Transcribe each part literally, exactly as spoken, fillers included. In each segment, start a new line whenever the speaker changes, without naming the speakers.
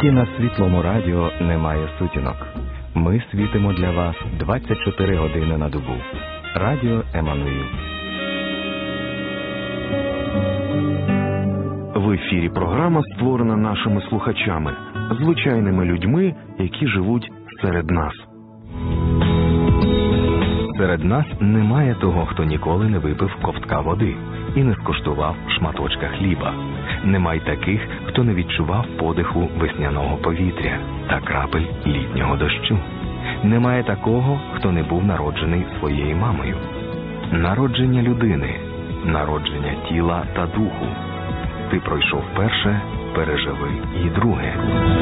Тільки на Світлому радіо немає сутінок. Ми світимо для вас двадцять чотири години на добу. Радіо Еммануїл.
В ефірі програма створена нашими слухачами, звичайними людьми, які живуть серед нас.
Серед нас немає того, хто ніколи не випив ковтка води і не скуштував шматочка хліба. Немає таких, хто не відчував подиху весняного повітря та крапель літнього дощу. Немає такого, хто не був народжений своєю мамою. Народження людини, народження тіла та духу. Ти пройшов перше, переживи і друге.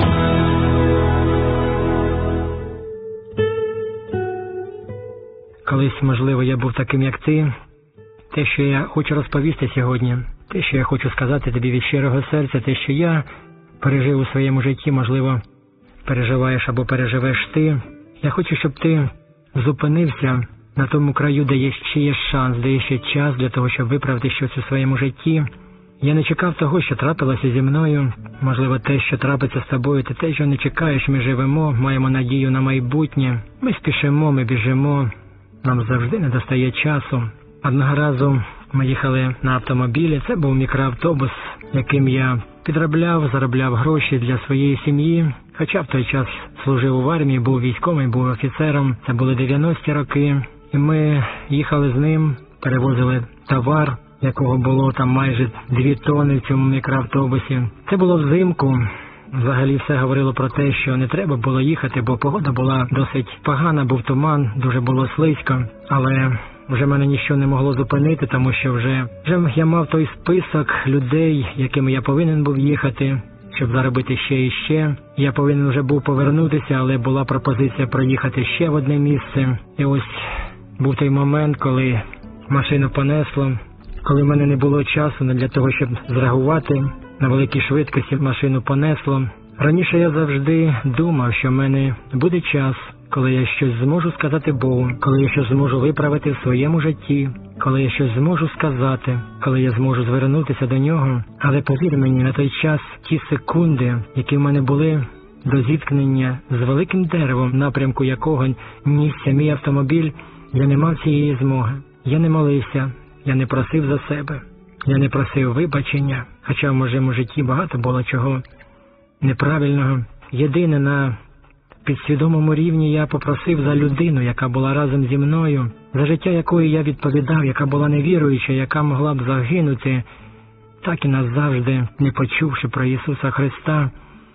Колись, можливо, я був таким, як ти. Те, що я хочу розповісти сьогодні, те, що я хочу сказати тобі від щирого серця, те, що я пережив у своєму житті, можливо, переживаєш або переживеш ти. Я хочу, щоб ти зупинився на тому краю, де є ще є шанс, де є ще час для того, щоб виправити щось у своєму житті. Я не чекав того, що трапилося зі мною. Можливо, те, що трапиться з тобою, ти те, що не чекаєш. Ми живемо, маємо надію на майбутнє. Ми спішимо, ми біжимо. Нам завжди не достає часу. Одного разу ми їхали на автомобілі. Це був мікроавтобус, яким я підробляв, заробляв гроші для своєї сім'ї. Хоча в той час служив у армії, був військовим, був офіцером. Це були дев'яності роки. І ми їхали з ним, перевозили товар, якого було там майже дві тони в цьому мікроавтобусі. Це було взимку. Взагалі все говорило про те, що не треба було їхати, бо погода була досить погана, був туман, дуже було слизько. Але вже мене ніщо не могло зупинити, тому що вже, вже я мав той список людей, якими я повинен був їхати, щоб заробити ще і ще. Я повинен вже був повернутися, але була пропозиція проїхати ще в одне місце. І ось був той момент, коли машину понесло, коли в мене не було часу для того, щоб зреагувати. На великій швидкості машину понесло. Раніше я завжди думав, що в мене буде час, коли я щось зможу сказати Богу, коли я щось зможу виправити в своєму житті, коли я щось зможу сказати, коли я зможу звернутися до нього. Але повір мені, на той час ті секунди, які в мене були до зіткнення з великим деревом, в напрямку якого нісся мій автомобіль, я не мав цієї змоги. Я не молився, я не просив за себе. Я не просив вибачення, хоча в моєму житті багато було чого неправильного. Єдине, на підсвідомому рівні я попросив за людину, яка була разом зі мною, за життя якої я відповідав, яка була невіруюча, яка могла б загинути, так і назавжди, не почувши про Ісуса Христа.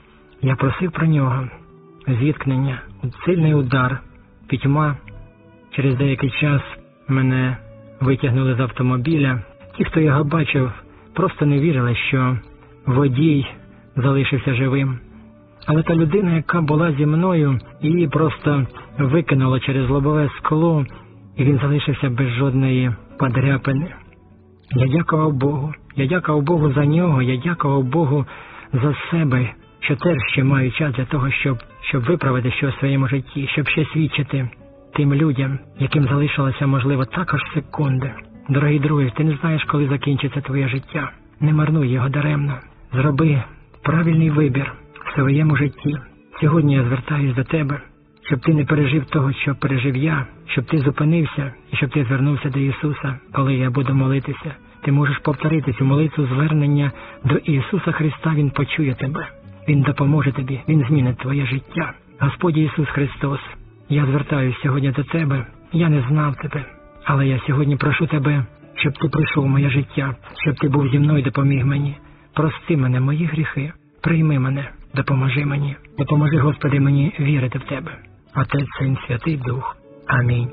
Я просив про нього. Зіткнення, сильний удар, пітьма. Через деякий час мене витягнули з автомобіля. Ті, хто його бачив, просто не вірили, що водій залишився живим. Але та людина, яка була зі мною, її просто викинуло через лобове скло, і він залишився без жодної подряпини. Я дякував Богу. Я дякував Богу за нього, я дякував Богу за себе, що теж ще маю час для того, щоб, щоб виправити щось в своєму житті, щоб ще свідчити тим людям, яким залишилося, можливо, також секунди. Дорогий друже, ти не знаєш, коли закінчиться твоє життя. Не марнуй його даремно. Зроби правильний вибір в своєму житті. Сьогодні я звертаюсь до тебе, щоб ти не пережив того, що пережив я, щоб ти зупинився і щоб ти звернувся до Ісуса, коли я буду молитися. Ти можеш повторити цю молитву звернення до Ісуса Христа, Він почує тебе. Він допоможе тобі, Він змінить твоє життя. Господь Ісус Христос, я звертаюсь сьогодні до тебе. Я не знав тебе. Але я сьогодні прошу тебе, щоб ти прийшов у моє життя, щоб ти був зі мною і допоміг мені. Прости мене, мої гріхи, прийми мене, допоможи мені. Допоможи, Господи, мені вірити в тебе. Отець, Син, Святий Дух. Амінь.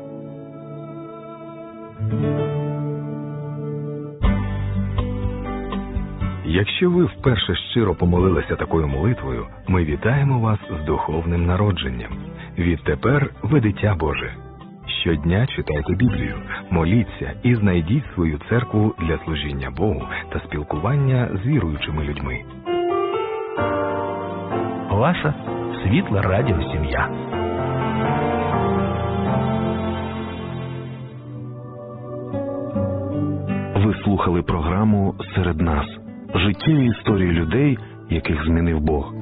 Якщо ви вперше щиро помолилися такою молитвою, ми вітаємо вас з духовним народженням. Відтепер ви дитя Боже. Щодня читайте Біблію, моліться і знайдіть свою церкву для служіння Богу та спілкування з віруючими людьми.
Ваша Світла радіосім'я.
Ви слухали програму «Серед нас» – життєві історії людей, яких змінив Бог.